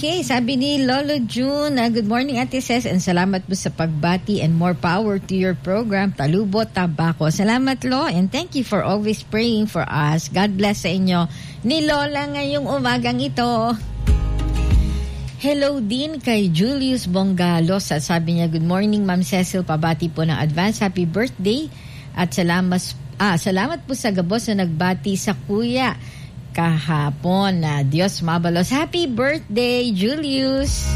Okay, sabi ni Lolo June, good morning Ate Ces, and salamat po sa pagbati and more power to your program, Talubot Tabako. Salamat Lo, and thank you for always praying for us. God bless sa inyo ni Lola ngayong umagang ito. Hello din kay Julius Bongalos. Sabi niya, good morning Ma'am Cecil, pabati po ng advance happy birthday at salamat po sa gabos na nagbati sa kuya kahapon na Diyos mabalos. Happy birthday, Julius!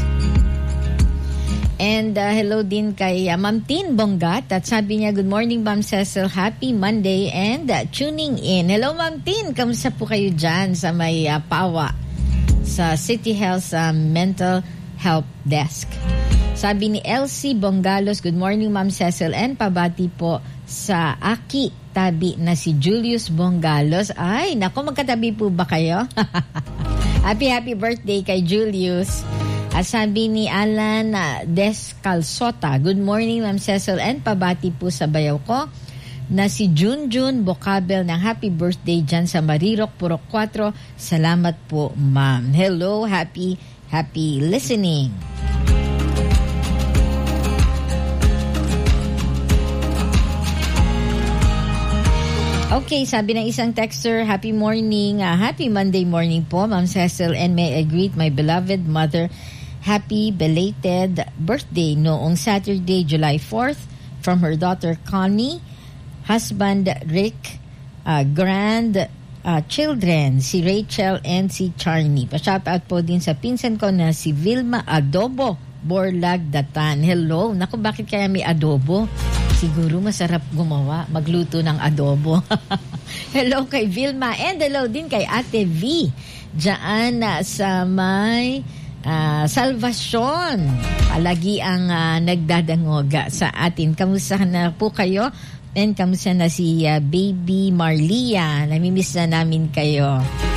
And hello din kay Ma'am Tin Bongat. At sabi niya, good morning Ma'am Cecil, happy Monday and tuning in. Hello Ma'am Tin, kamusta po kayo dyan sa may PAWA sa City Health Mental Health Desk? Sabi ni Elsie Bongalos, good morning Ma'am Cecil, and pabati po sa Aki tabi na si Julius Bongalos. Ay, naku, magkatabi po ba kayo? Happy birthday kay Julius. At sabi ni Alan Descalsota, good morning Ma'am Cecil, and pabati po sa bayaw ko na si Junjun Bocabel ng happy birthday dyan sa Marirok, Purok 4. Salamat po Ma'am. Hello, happy listening. Okay, sabi ng isang texter, happy morning, happy Monday morning po, Ma'am Cecil, and may I greet my beloved mother, happy belated birthday noong Saturday, July 4th, from her daughter Connie, husband Rick, grand children, si Rachel and si Charney. Pa-shoutout po din sa pinsan ko na si Vilma Adobo, Borlag Datan. Hello, naku, bakit kaya may adobo? Siguro masarap magluto ng adobo. Hello kay Vilma, and hello din kay Ate V diyan sa may Salvacion. Palagi ang nagdadangoga sa atin. Kamusta na po kayo? And kamusta na si Baby Marlia? Namimiss na namin kayo.